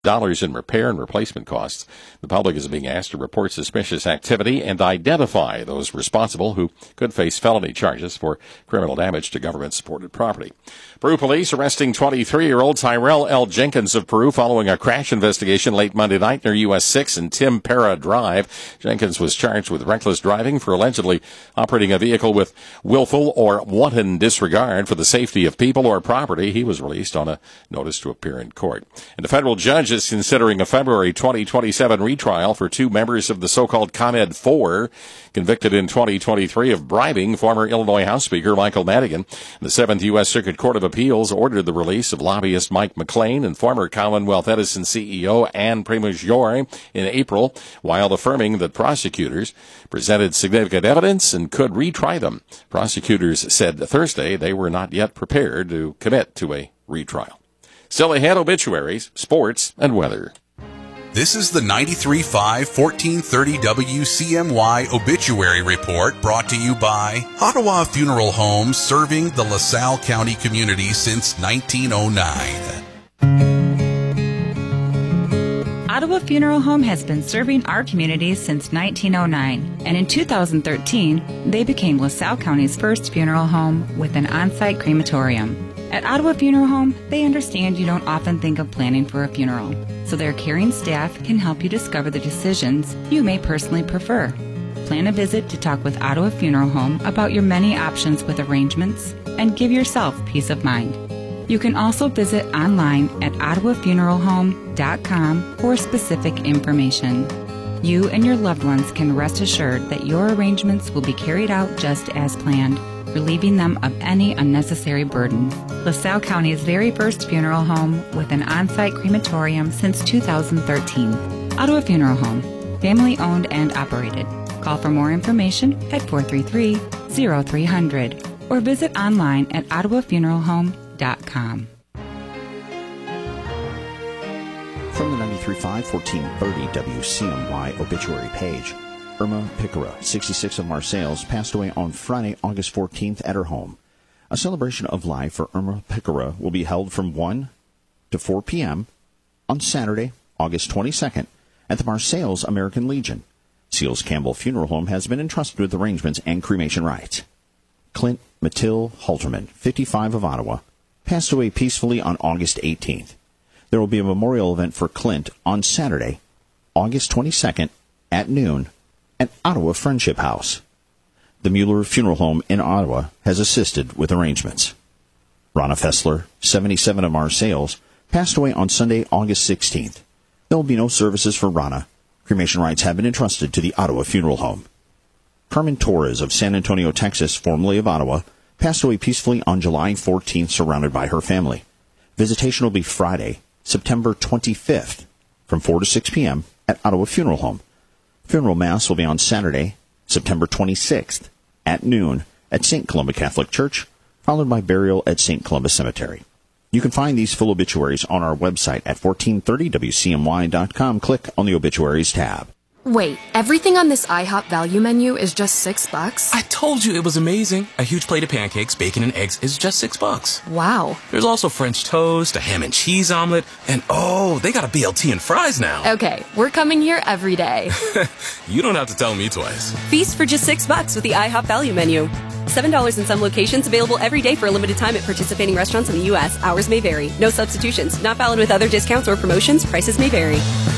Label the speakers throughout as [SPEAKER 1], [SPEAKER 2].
[SPEAKER 1] in repair and replacement costs. The public is being asked to report suspicious activity and identify those responsible who could face felony charges for criminal damage to government-supported property. Peru police arresting 23-year-old Tyrell L. Jenkins of Peru following a crash investigation late Monday night near US 6 and Tim Para Drive. Jenkins was charged with reckless driving for allegedly operating a vehicle with willful or wanton disregard for the safety of people or property. He was released on a notice to appear in court. And a federal judge is considering a February 2027 retrial for two members of the so-called ComEd 4, convicted in 2023 of bribing former Illinois House Speaker Michael Madigan. The 7th U.S. Circuit Court of Appeals ordered the release of lobbyist Mike McLean and former Commonwealth Edison CEO Anne Primajore in April, while affirming that prosecutors presented significant evidence and could retry them. Prosecutors said Thursday they were not yet prepared to commit to a retrial. Still ahead, obituaries, sports, and weather.
[SPEAKER 2] This is the 93.5 1430 WCMY Obituary Report, brought to you by Ottawa Funeral Homes, serving the LaSalle County community since 1909.
[SPEAKER 3] Ottawa Funeral Home has been serving our community since 1909, and in 2013, they became LaSalle County's first funeral home with an on-site crematorium. At Ottawa Funeral Home, they understand you don't often think of planning for a funeral, so their caring staff can help you discover the decisions you may personally prefer. Plan a visit to talk with Ottawa Funeral Home about your many options with arrangements and give yourself peace of mind. You can also visit online at ottawafuneralhome.com for specific information. You and your loved ones can rest assured that your arrangements will be carried out just as planned, relieving them of any unnecessary burden. LaSalle County's very first funeral home with an on-site crematorium since 2013. Ottawa Funeral Home, family owned and operated. Call for more information at 433-0300 or visit online at ottawafuneralhome.com.
[SPEAKER 4] From the 93.5 1430 WCMY obituary page, Irma Picara, 66 of Marseilles, passed away on Friday, August 14th at her home. A celebration of life for Irma Picara will be held from 1 to 4 p.m. on Saturday, August 22nd, at the Marseilles American Legion. Seals Campbell Funeral Home has been entrusted with arrangements and cremation rites. Clint Mathilde Halterman, 55 of Ottawa, passed away peacefully on August 18th. There will be a memorial event for Clint on Saturday, August 22nd at noon at Ottawa Friendship House. The Mueller Funeral Home in Ottawa has assisted with arrangements. Rana Fessler, 77 of Marseilles, passed away on Sunday, August 16th. There will be no services for Rana. Cremation rites have been entrusted to the Ottawa Funeral Home. Carmen Torres of San Antonio, Texas, formerly of Ottawa, passed away peacefully on July 14th, surrounded by her family. Visitation will be Friday, September 25th, from 4 to 6 p.m. at Ottawa Funeral Home. Funeral Mass will be on Saturday, September 26th, at noon at St. Columba Catholic Church, followed by burial at St. Columba Cemetery. You can find these full obituaries on our website at 1430wcmy.com. Click on the Obituaries tab.
[SPEAKER 5] Wait, everything on this IHOP value menu is just $6?
[SPEAKER 6] I told you it was amazing. A huge plate of pancakes, bacon, and eggs is just $6.
[SPEAKER 5] Wow.
[SPEAKER 6] There's also French toast, a ham and cheese omelet, and oh, they got a BLT and fries now.
[SPEAKER 5] Okay, we're coming here every day.
[SPEAKER 6] You don't have to tell me twice.
[SPEAKER 7] Feast for just $6 with the IHOP value menu. $7 in some locations, available every day for a limited time at participating restaurants in the U.S. Hours may vary. No substitutions. Not valid with other discounts or promotions. Prices may vary.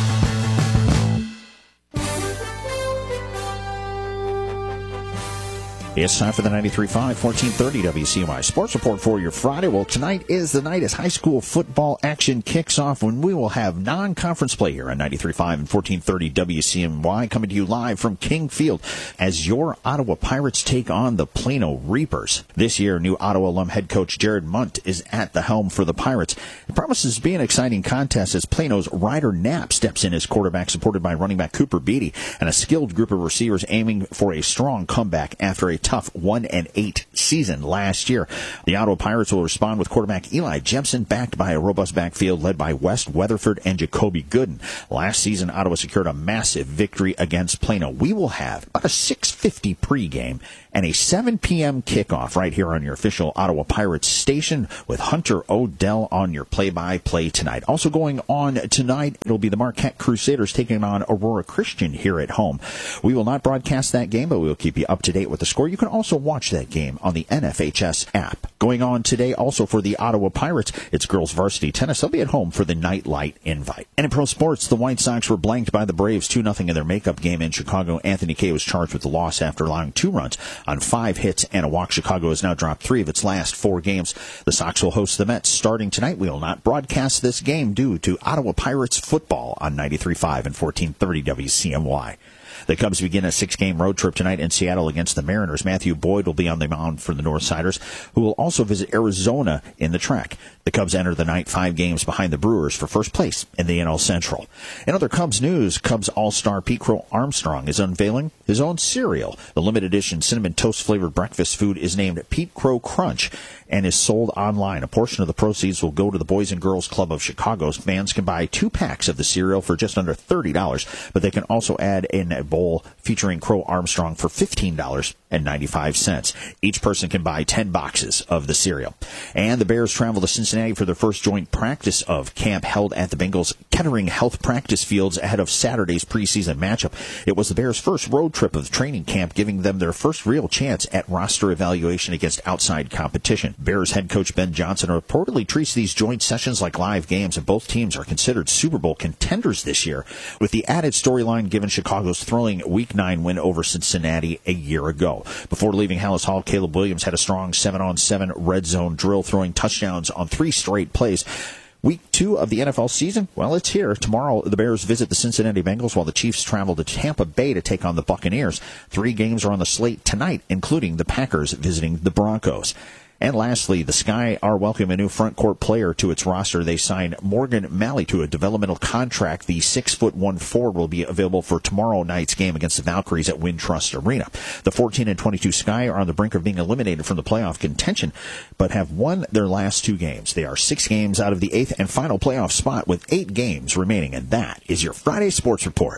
[SPEAKER 4] It's time for the 93.5 1430 WCMI Sports Report for your Friday. Well, tonight is the night as high school football action kicks off when we will have non-conference play here on 93.5 and 1430 WCMY, coming to you live from King Field as your Ottawa Pirates take on the Plano Reapers. This year, new Ottawa alum head coach Jared Munt is at the helm for the Pirates. It promises to be an exciting contest as Plano's Ryder Knapp steps in as quarterback, supported by running back Cooper Beatty and a skilled group of receivers aiming for a strong comeback after a tough 1-8 season last year. The Ottawa Pirates will respond with quarterback Eli Jepson, backed by a robust backfield led by West Weatherford and Jacoby Gooden. Last season, Ottawa secured a massive victory against Plano. We will have about a 6:50 pregame and a 7 p.m. kickoff right here on your official Ottawa Pirates station with Hunter O'Dell on your play-by-play tonight. Also going on tonight, it'll be the Marquette Crusaders taking on Aurora Christian here at home. We will not broadcast that game, but we will keep you up to date with the score. You can also watch that game on the NFHS app. Going on today also for the Ottawa Pirates, it's girls varsity tennis. They'll be at home for the Night Light invite. And in pro sports, the White Sox were blanked by the Braves 2-0 in their makeup game in Chicago. Anthony Kay was charged with the loss after allowing 2 runs on 5 hits and a walk. Chicago has now dropped 3 of its last 4 games. The Sox will host the Mets starting tonight. We will not broadcast this game due to Ottawa Pirates football on 93.5 and 1430 WCMY. The Cubs begin a 6-game road trip tonight in Seattle against the Mariners. Matthew Boyd will be on the mound for the Northsiders, who will also visit Arizona in the track. The Cubs enter the night 5 games behind the Brewers for first place in the NL Central. In other Cubs news, Cubs All-Star Pete Crow Armstrong is unveiling his own cereal. The limited edition cinnamon toast-flavored breakfast food is named Pete Crow Crunch and is sold online. A portion of the proceeds will go to the Boys and Girls Club of Chicago. Fans can buy 2 packs of the cereal for just under $30, but they can also add in a bowl featuring Crow Armstrong for $15.95. Each person can buy 10 boxes of the cereal. And the Bears travel to Cincinnati for their first joint practice of camp held at the Bengals Kettering Health Practice Fields ahead of Saturday's preseason matchup. It was the Bears' first road trip of training camp, giving them their first real chance at roster evaluation against outside competition. Bears head coach Ben Johnson reportedly treats these joint sessions like live games, and both teams are considered Super Bowl contenders this year, with the added storyline given Chicago's thrilling Week 9 win over Cincinnati a year ago. Before leaving Hallis Hall, Caleb Williams had a strong 7-on-7 red zone drill, throwing touchdowns on 3 straight plays. Week 2 of the NFL season, well, it's here. Tomorrow, the Bears visit the Cincinnati Bengals while the Chiefs travel to Tampa Bay to take on the Buccaneers. 3 games are on the slate tonight, including the Packers visiting the Broncos. And lastly, the Sky are welcoming a new front court player to its roster. They signed Morgan Malley to a developmental contract. The 6'1" forward will be available for tomorrow night's game against the Valkyries at Wintrust Arena. The 14-22 Sky are on the brink of being eliminated from the playoff contention, but have won their last 2 games. They are 6 games out of the 8th and final playoff spot with 8 games remaining. And that is your Friday Sports Report.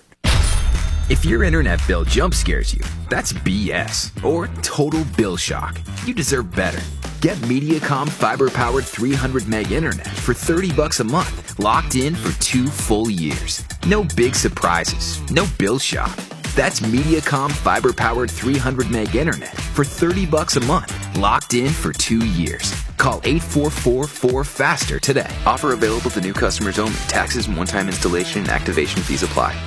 [SPEAKER 8] If your internet bill jump scares you, that's BS or total bill shock. You deserve better. Get Mediacom fiber-powered 300 meg internet for $30 a month, locked in for 2 full years. No big surprises, no bill shock. That's Mediacom fiber-powered 300 meg internet for $30 a month, locked in for 2 years. Call 844-4FASTER today. Offer available to new customers only. Taxes and one-time installation and activation fees apply.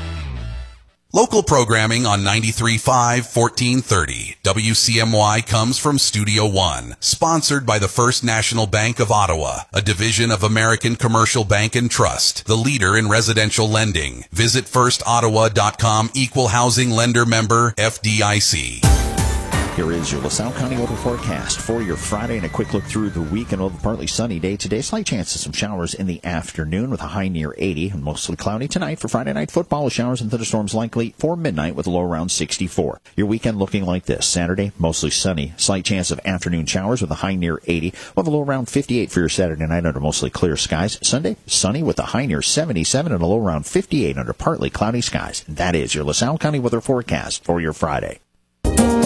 [SPEAKER 2] Local programming on 93.5, 1430. WCMY comes from Studio One, sponsored by the First National Bank of Ottawa, a division of American Commercial Bank and Trust, the leader in residential lending. Visit firstottawa.com, equal housing lender member, FDIC.
[SPEAKER 4] Here is your LaSalle County weather forecast for your Friday and a quick look through the week. And a partly sunny day today. Slight chance of some showers in the afternoon with a high near 80 and mostly cloudy tonight for Friday night football with showers and thunderstorms likely for midnight with a low around 64. Your weekend looking like this. Saturday, mostly sunny. Slight chance of afternoon showers with a high near 80. We'll have a low around 58 for your Saturday night under mostly clear skies. Sunday, sunny with a high near 77 and a low around 58 under partly cloudy skies. And that is your LaSalle County weather forecast for your Friday.